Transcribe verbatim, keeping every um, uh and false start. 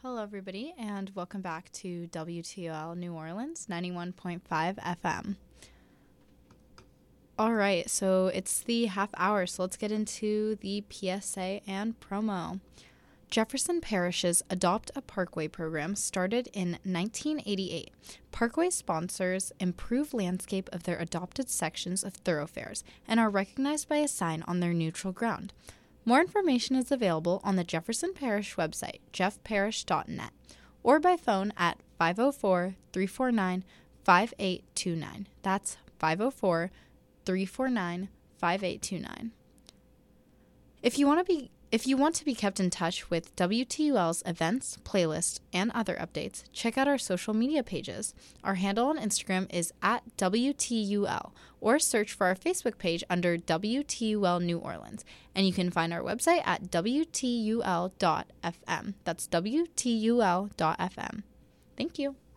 Hello, everybody, and welcome back to W T O L New Orleans, ninety-one point five F M. All right, so it's the half hour, so let's get into the P S A and promo. Jefferson Parish's Adopt a Parkway program started in nineteen eighty-eight. Parkway sponsors improve landscape of their adopted sections of thoroughfares and are recognized by a sign on their neutral ground. More information is available on the Jefferson Parish website, jeff parish dot net, or by phone at five oh four, three four nine, five eight two nine. That's five oh four, three four nine, five eight two nine. If you want to be If you want to be kept in touch with W T U L's events, playlists, and other updates, check out our social media pages. Our handle on Instagram is at W T U L, or search for our Facebook page under W T U L New Orleans. And you can find our website at W T U L dot F M. That's W T U L dot F M. Thank you.